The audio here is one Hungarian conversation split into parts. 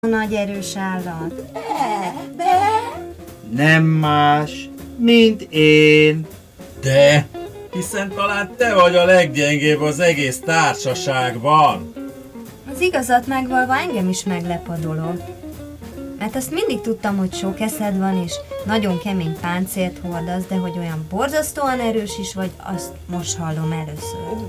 a nagy erős állat? Nem más, mint én. De, hiszen talán te vagy a leggyengébb az egész társaságban. Az igazat megvalva engem is meglep a dolog. Mert azt mindig tudtam, hogy sok eszed van, és nagyon kemény páncélt hordasz, de hogy olyan borzasztóan erős is vagy, azt most hallom először.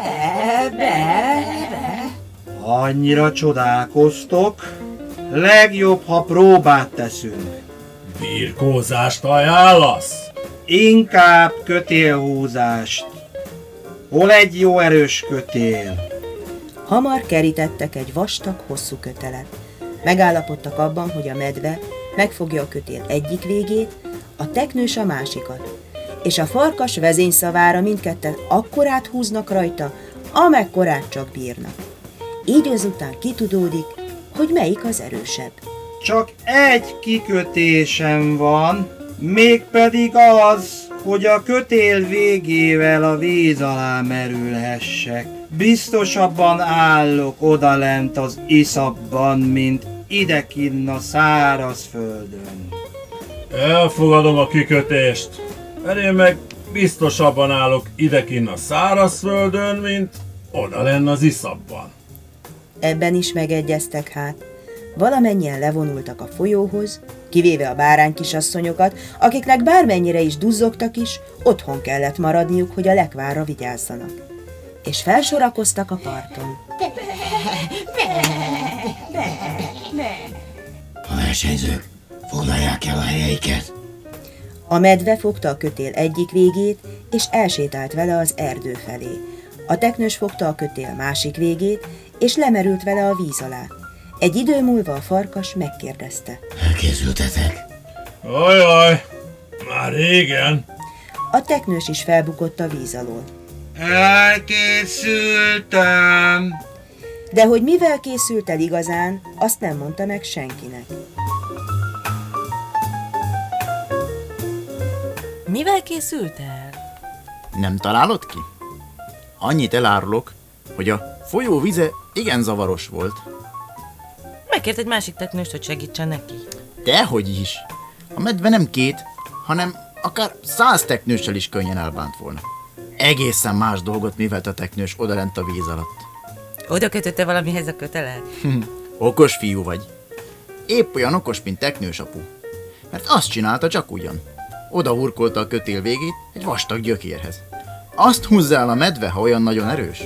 Annyira csodálkoztok. Legjobb, ha próbát teszünk. Birkózást ajánlasz? Inkább kötélhúzást. Hol egy jó erős kötél? Hamar kerítettek egy vastag, hosszú kötelet. Megállapodtak abban, hogy a medve megfogja a kötél egyik végét, a teknős a másikat, és a farkas vezényszavára mindketten akkorát húznak rajta, amekkorát csak bírnak. Így azután kitudódik, hogy melyik az erősebb. Csak egy kikötésem van, mégpedig az, hogy a kötél végével a víz alá merülhessek. Biztosabban állok odalent az iszapban, mint idekinn a szárazföldön. Elfogadom a kikötést, mert én meg biztosabban állok idekinn a szárazföldön, mint odalenn az iszapban. Ebben is megegyeztek hát. Valamennyien levonultak a folyóhoz, kivéve a báránykisasszonyokat, akiknek bármennyire is duzzogtak is, otthon kellett maradniuk, hogy a lekvárra vigyázzanak. És felsorakoztak a parton. A versenyzők foglalják el a helyeiket. A medve fogta a kötél egyik végét, és elsétált vele az erdő felé. A teknős fogta a kötél másik végét, és lemerült vele a víz alá. Egy idő múlva a farkas megkérdezte. Elkészültetek? Ajaj, már régen. A teknős is felbukott a víz alól. Elkészültem! De hogy mivel készült el igazán, azt nem mondta meg senkinek. Mivel készült el? Nem találod ki? Annyit elárulok, hogy a folyó vize igen zavaros volt. Megkért egy másik teknőst, hogy segítsen neki. Dehogy is! A medve nem 2, hanem akár 100 teknőssel is könnyen elbánt volna. Egészen más dolgot művelt a teknős odalent a víz alatt. Oda kötötte valamihez a kötelet? Okos fiú vagy. Épp olyan okos, mint teknős apu. Mert azt csinálta csak ugyan. Oda hurkolta a kötél végét egy vastag gyökérhez. Azt húzza el a medve, ha olyan nagyon erős.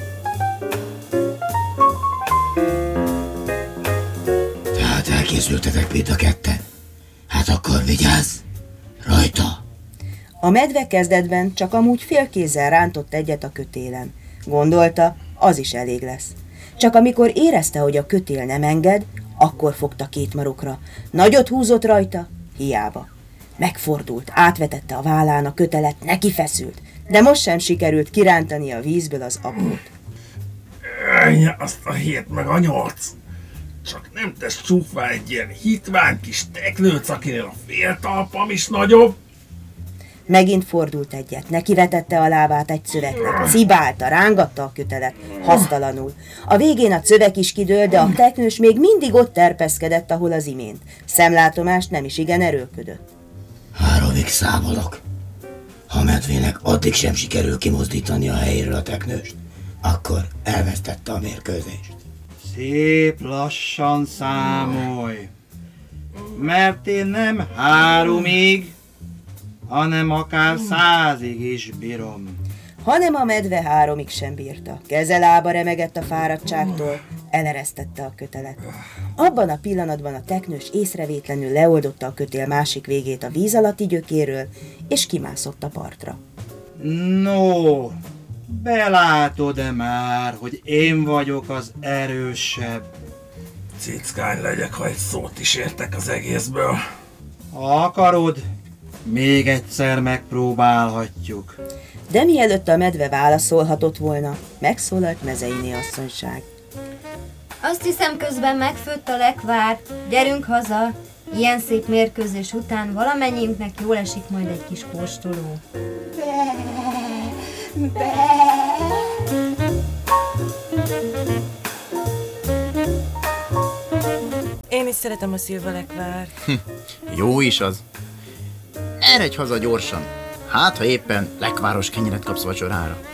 Tehát elkészültetek mind a ketten? Hát akkor vigyázz! Rajta! A medve kezdetben csak amúgy félkézzel rántott egyet a kötélen. Gondolta, az is elég lesz. Csak amikor érezte, hogy a kötél nem enged, akkor fogta 2 marokra. Nagyot húzott rajta, hiába. Megfordult, átvetette a vállán a kötelet, neki feszült, de most sem sikerült kirántani a vízből az aprót. Ennyi azt a 7 meg a 8. Csak nem tesz csúfá egy ilyen hitvány kis teknőc, akinél a féltalpam is nagyobb. Megint fordult egyet, neki vetette a lábát egy szövegnek, cibálta, rángatta a kötelet, hasztalanul. A végén a szöveg is kidőlt, de a teknős még mindig ott terpeszkedett, ahol az imént. Szemlátomást nem is igen erőlködött. 3-ig számolok. Ha a medvének addig sem sikerül kimozdítani a helyéről a teknőst, akkor elvesztette a mérkőzést. Szép lassan számolj, mert én nem 3-ig, hanem akár 100-ig is bírom. Hanem a medve 3-ig sem bírta. Keze lába remegett a fáradtságtól, eleresztette a kötelet. Abban a pillanatban a teknős észrevétlenül leoldotta a kötél másik végét a víz alatti gyökéről, és kimászott a partra. No, belátod-e már, hogy én vagyok az erősebb? Cickány legyek, ha egy szót is értek az egészből. Ha akarod, még egyszer megpróbálhatjuk. De mielőtt a medve válaszolhatott volna, megszólalt Mezeiné asszonyság. Azt hiszem, közben megfőtt a lekvár. Gyerünk haza! Ilyen szép mérkőzés után valamennyiünknek jól esik majd egy kis kóstoló. Én is szeretem a szilvalekvárt. Jó is az. Eredj haza gyorsan. Hát, ha éppen lekváros kenyeret kapsz vacsorára.